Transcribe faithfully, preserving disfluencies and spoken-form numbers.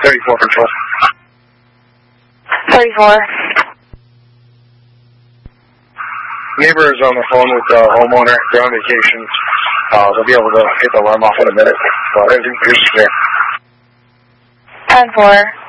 thirty-four control. thirty-four. Neighbor is on the phone with the homeowner. They're on vacation. Uh, they'll be able to get the alarm off in a minute. So everything is clear. ten four.